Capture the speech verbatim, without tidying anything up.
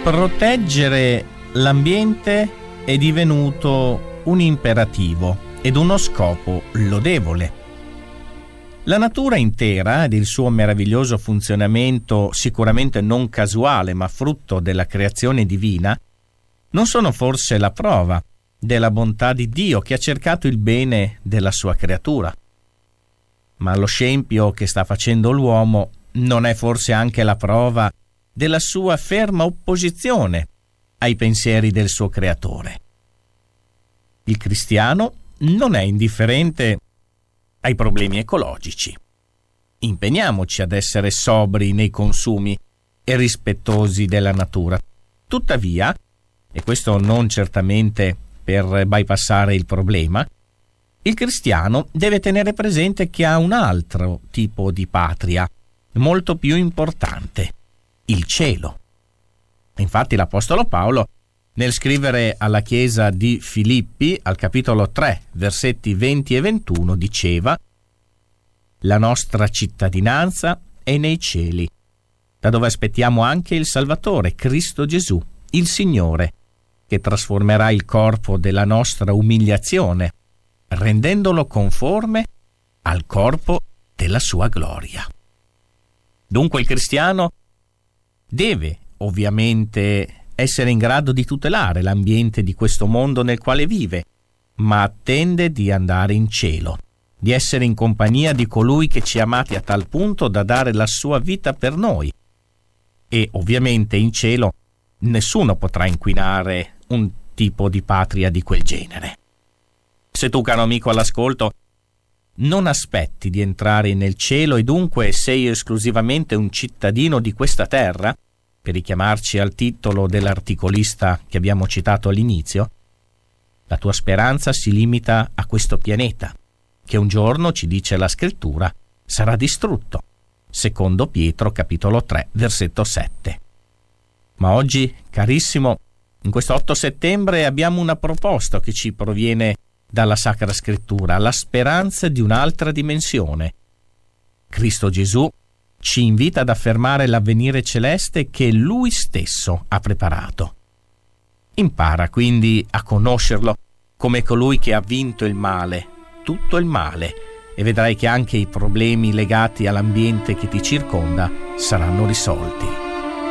Proteggere l'ambiente è divenuto un imperativo ed uno scopo lodevole. La natura intera ed il suo meraviglioso funzionamento, sicuramente non casuale ma frutto della creazione divina, non sono forse la prova della bontà di Dio che ha cercato il bene della sua creatura? Ma lo scempio che sta facendo l'uomo non è forse anche la prova della sua ferma opposizione ai pensieri del suo creatore? Il cristiano non è indifferente ai problemi ecologici. Impegniamoci ad essere sobri nei consumi e rispettosi della natura. Tuttavia, e questo non certamente per bypassare il problema, il cristiano deve tenere presente che ha un altro tipo di patria, molto più importante: il cielo. Infatti l'Apostolo Paolo, nel scrivere alla Chiesa di Filippi, al capitolo tre, versetti venti e ventuno, diceva: «La nostra cittadinanza è nei cieli, da dove aspettiamo anche il Salvatore, Cristo Gesù, il Signore, che trasformerà il corpo della nostra umiliazione, rendendolo conforme al corpo della sua gloria». Dunque il cristiano deve ovviamente essere in grado di tutelare l'ambiente di questo mondo nel quale vive, ma attende di andare in cielo, di essere in compagnia di colui che ci ha amati a tal punto da dare la sua vita per noi. E ovviamente in cielo nessuno potrà inquinare un tipo di patria di quel genere. Se tu, caro amico all'ascolto, non aspetti di entrare nel cielo e dunque sei esclusivamente un cittadino di questa terra, per richiamarci al titolo dell'articolista che abbiamo citato all'inizio, la tua speranza si limita a questo pianeta, che un giorno, ci dice la scrittura, sarà distrutto. Secondo Pietro, capitolo tre, versetto sette. Ma oggi, carissimo, in questo otto settembre abbiamo una proposta che ci proviene dalla Sacra Scrittura, la speranza di un'altra dimensione. Cristo Gesù ci invita ad affermare l'avvenire celeste che Lui stesso ha preparato. Impara quindi a conoscerlo come colui che ha vinto il male, tutto il male, e vedrai che anche i problemi legati all'ambiente che ti circonda saranno risolti.